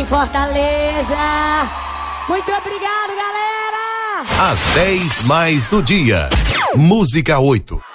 Fortaleza. Muito obrigado, galera. Às 10 mais do dia. Música 8.